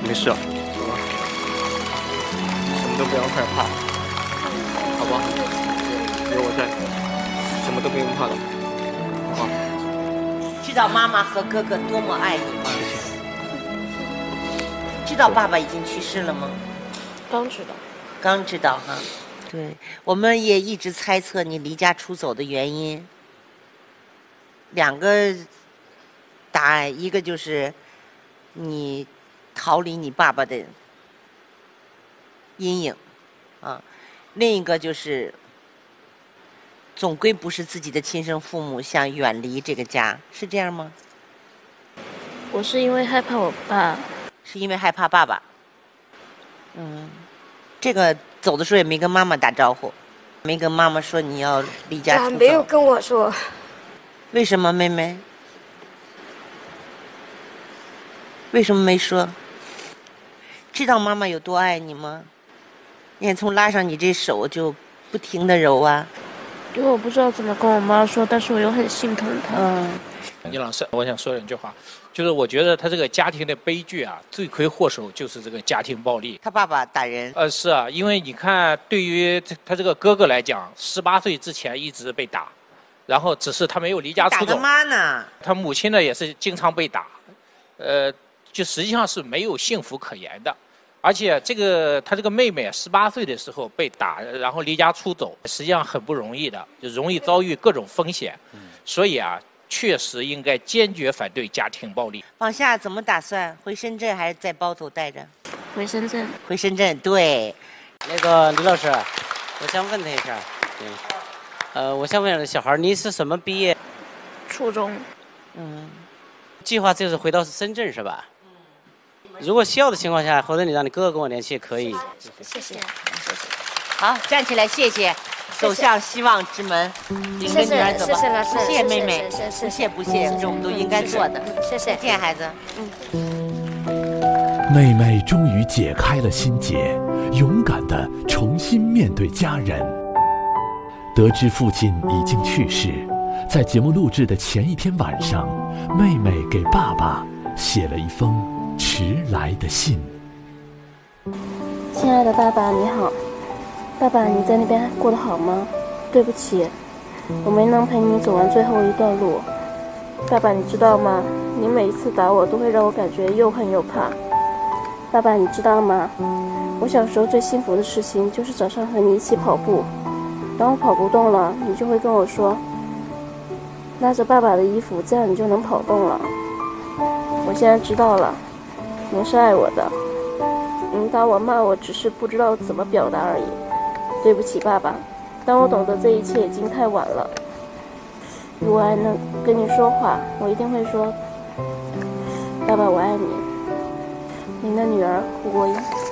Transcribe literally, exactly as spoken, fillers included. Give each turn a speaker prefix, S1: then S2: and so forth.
S1: 没事了，走吧，什么都不要害怕，好吧？有我在，什么都不用怕的，好吧？
S2: 知道妈妈和哥哥多么爱你吗？知道爸爸已经去世了吗？
S3: 刚知道。
S2: 刚知道哈。对，我们也一直猜测你离家出走的原因。两个答案，一个就是你逃离你爸爸的阴影啊，另一个就是总归不是自己的亲生父母，想远离这个家，是这样吗？
S3: 我是因为害怕我爸。
S2: 是因为害怕爸爸。嗯，这个走的时候也没跟妈妈打招呼，没跟妈妈说你要离家出走。
S4: 没有跟我说。
S2: 为什么，妹妹？为什么没说？知道妈妈有多爱你吗？你看，从拉上你这手就不停的揉啊。
S3: 因为我不知道怎么跟我妈说，但是我又很心疼她。
S2: 嗯。
S5: 倪老师，我想说两句话，就是我觉得他这个家庭的悲剧啊，罪魁祸首就是这个家庭暴力。
S2: 他爸爸打人。
S5: 呃，是啊，因为你看，对于他这个哥哥来讲，十八岁之前一直被打，然后只是他没有离家出走。
S2: 打他妈呢？
S5: 他母亲呢也是经常被打，呃，就实际上是没有幸福可言的。而且这个他这个妹妹十八岁的时候被打，然后离家出走，实际上很不容易的，就容易遭遇各种风险。嗯、所以啊。确实应该坚决反对家庭暴力。
S2: 往下怎么打算？回深圳还是在包头待着？
S3: 回深圳。
S2: 回深圳，对。
S6: 那个李老师，我想问他一下，对，呃，我想问小孩，你是什么毕业？
S3: 初中。
S6: 嗯。计划就是回到深圳是吧？嗯。如果需要的情况下，或者你让你哥哥跟我联系，可以。
S3: 谢谢。谢谢。
S2: 好，站起来，谢谢。走向希望之门，领着女儿走吧。
S4: 谢谢老师，
S2: 不谢妹妹，不谢不谢，这是我们都应该做的。
S4: 谢谢，
S2: 再见孩子。
S7: 嗯。妹妹终于解开了心结，勇敢地重新面对家人。得知父亲已经去世，在节目录制的前一天晚上，妹妹给爸爸写了一封迟来的信。
S3: 亲爱的爸爸，你好。爸爸，你在那边过得好吗？对不起，我没能陪你走完最后一段路。爸爸，你知道吗？你每一次打我都会让我感觉又恨又怕。爸爸，你知道吗？我小时候最幸福的事情就是早上和你一起跑步。当我跑不动了，你就会跟我说，拉着爸爸的衣服，这样你就能跑动了。我现在知道了，您是爱我的。您打我骂我只是不知道怎么表达而已。对不起，爸爸。当我懂得这一切已经太晚了。如果还能跟你说话，我一定会说：“爸爸，我爱你。”您的女儿胡国英。